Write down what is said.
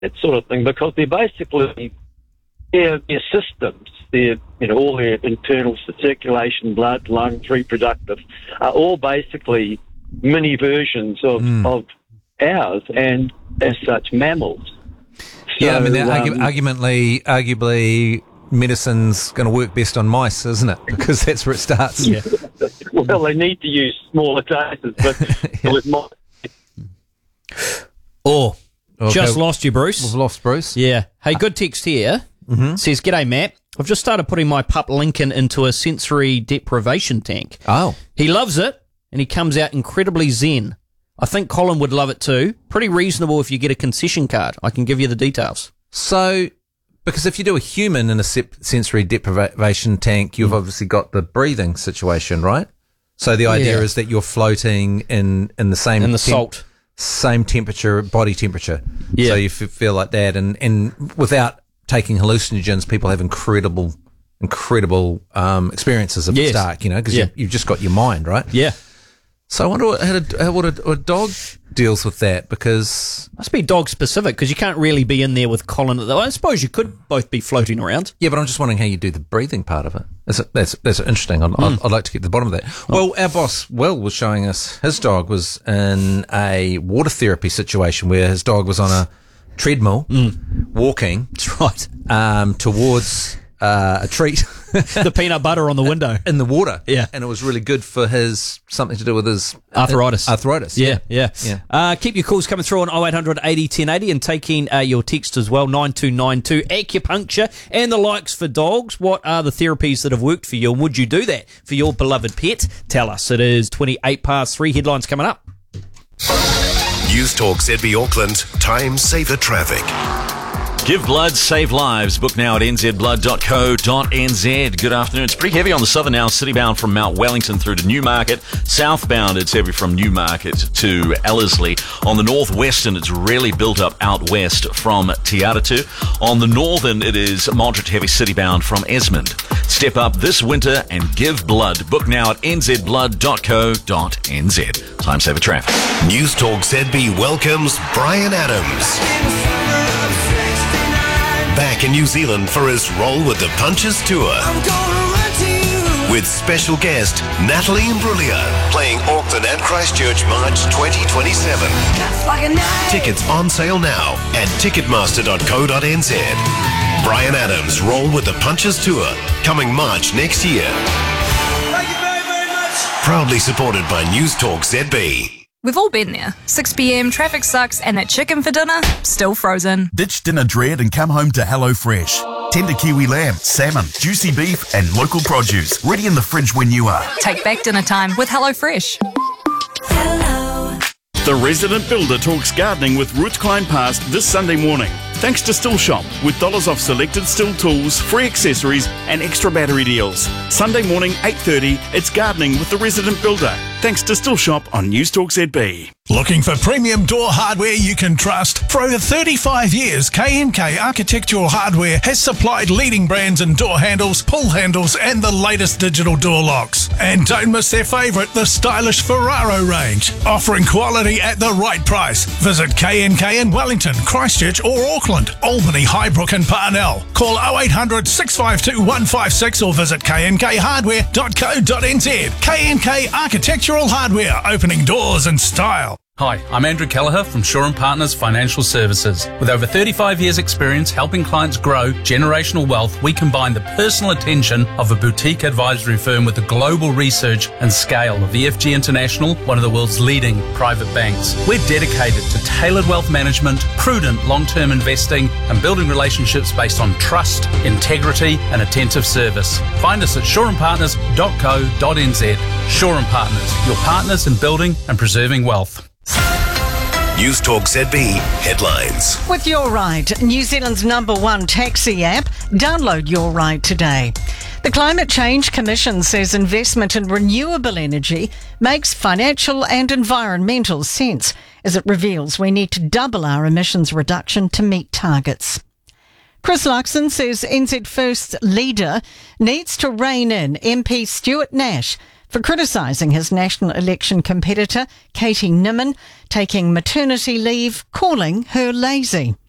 that sort of thing, because they're basically their systems, all their internal circulation, blood, lungs, reproductive, are all basically mini versions of ours, and as such, mammals. Yeah, I mean, arguably, medicine's going to work best on mice, isn't it? Because that's where it starts. Yeah. Well, they need to use smaller doses, but with mice. Just lost you, Bruce. We've lost Bruce. Yeah. Hey, good text here. Says, "G'day, Matt. I've just started putting my pup Lincoln into a sensory deprivation tank. Oh. He loves it, and he comes out incredibly zen. I think Colin would love it too. Pretty reasonable if you get a concession card. I can give you the details." So, because if you do a human in a sensory deprivation tank, you've obviously got the breathing situation, right? So the idea is that you're floating in the same... In the salt. Same temperature, body temperature. Yeah. So you feel like that. And without taking hallucinogens, people have incredible experiences if it's dark, because you've just got your mind, right? Yeah. So I wonder what a dog deals with that, because... Must be dog specific, because you can't really be in there with Colin. I suppose you could both be floating around. Yeah, but I'm just wondering how you do the breathing part of it. That's interesting. I'd like to get to the bottom of that. Well, our boss, Will, was showing us his dog was in a water therapy situation where his dog was on a treadmill walking. That's right. Towards a treat. The peanut butter on the window. In the water. Yeah. And it was really good for something to do with his... Arthritis. Yeah. Keep your calls coming through on 0800 80 1080 and taking your text as well, 9292. Acupuncture and the likes for dogs. What are the therapies that have worked for you, and would you do that for your beloved pet? Tell us. It is 3 headlines coming up. News Talk ZB Auckland. Time saver traffic. Give blood, save lives. Book now at nzblood.co.nz. Good afternoon. It's pretty heavy on the southern now, citybound from Mount Wellington through to Newmarket. Southbound, it's heavy from Newmarket to Ellerslie. On the northwestern, it's really built up out west from Te Aratu. On the northern, it is moderate heavy citybound from Esmond. Step up this winter and give blood. Book now at nzblood.co.nz. Time saver traffic. News Talk ZB welcomes Brian Adams. Back in New Zealand for his Roll with the Punches tour. With special guest Natalie Imbruglia, playing Auckland and Christchurch March 2027. Tickets on sale now at ticketmaster.co.nz. Brian Adams' Roll with the Punches tour, coming March next year. Thank you very, very much. Proudly supported by News Talk ZB. We've all been there. 6 p.m, traffic sucks, and that chicken for dinner, still frozen. Ditch dinner dread and come home to HelloFresh. Tender kiwi lamb, salmon, juicy beef, and local produce. Ready in the fridge when you are. Take back dinner time with HelloFresh. The Resident Builder talks gardening with Ruth Klein-Past this Sunday morning. Thanks to Still Shop, with dollars off selected Still tools, free accessories, and extra battery deals. Sunday morning, 8:30, it's gardening with the Resident Builder. Thanks to Still Shop on News Talk ZB. Looking for premium door hardware you can trust? For over 35 years, K&K Architectural Hardware has supplied leading brands in door handles, pull handles, and the latest digital door locks. And don't miss their favourite, the stylish Ferraro range, offering quality at the right price. Visit K&K in Wellington, Christchurch or Auckland, Albany, Highbrook and Parnell. Call 0800 652 156 or visit knkhardware.co.nz. K&K Architectural Hardware, opening doors in style. Hi, I'm Andrew Kelleher from Shaw & Partners Financial Services. With over 35 years' experience helping clients grow generational wealth, we combine the personal attention of a boutique advisory firm with the global research and scale of EFG International, one of the world's leading private banks. We're dedicated to tailored wealth management, prudent long-term investing, and building relationships based on trust, integrity, and attentive service. Find us at shawandpartners.co.nz. Shaw & Partners, your partners in building and preserving wealth. News Talk ZB headlines. With Your Ride, New Zealand's #1 taxi app, download Your Ride today. The Climate Change Commission says investment in renewable energy makes financial and environmental sense, as it reveals we need to double our emissions reduction to meet targets. Chris Luxon says NZ First leader needs to rein in MP Stuart Nash for criticising his national election competitor, Katie Nimmin, taking maternity leave, calling her lazy.